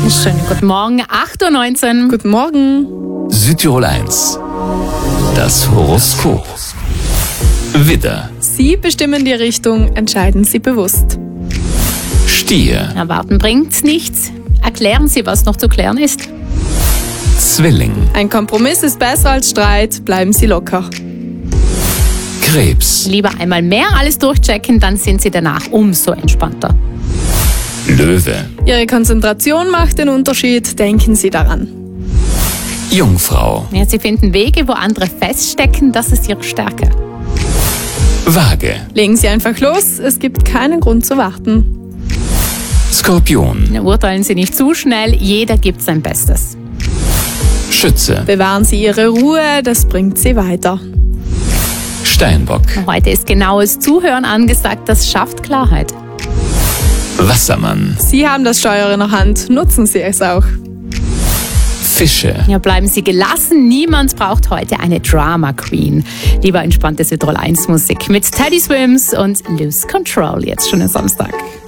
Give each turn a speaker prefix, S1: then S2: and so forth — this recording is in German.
S1: Schönen guten Morgen, 8.19 Uhr.
S2: Guten Morgen.
S3: Südtirol 1. Das Horoskop. Widder,
S2: Sie bestimmen die Richtung, entscheiden Sie bewusst.
S3: Stier,
S1: Erwarten bringt nichts. Erklären Sie, was noch zu klären ist.
S3: Zwilling,
S2: Ein Kompromiss ist besser als Streit, bleiben Sie locker.
S3: Krebs,
S1: Lieber einmal mehr alles durchchecken, dann sind Sie danach umso entspannter.
S3: Löwe,
S2: Ihre Konzentration macht den Unterschied, denken Sie daran.
S3: Jungfrau,
S1: Ja, Sie finden Wege, wo andere feststecken, das ist Ihre Stärke.
S3: Waage,
S2: Legen Sie einfach los, es gibt keinen Grund zu warten.
S3: Skorpion,
S1: Ja, urteilen Sie nicht zu schnell, jeder gibt sein Bestes.
S3: Schütze,
S2: Bewahren Sie Ihre Ruhe, das bringt Sie weiter.
S3: Steinbock,
S1: Heute ist genaues Zuhören angesagt, das schafft Klarheit.
S3: Wassermann,
S2: Sie haben das Steuer in der Hand, nutzen Sie es auch.
S3: Fische.
S1: Ja, bleiben Sie gelassen, niemand braucht heute eine Drama Queen. Lieber entspannte Südtirol 1 Musik mit Teddy Swims und Lose Control, jetzt schon am Samstag.